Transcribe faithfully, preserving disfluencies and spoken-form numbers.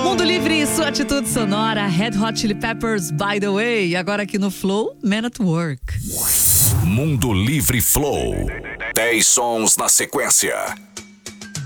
Mundo Livre e sua atitude sonora, Red Hot Chili Peppers, By The Way. E agora aqui no Flow, Man at Work. Mundo Livre Flow. dez sons na sequência.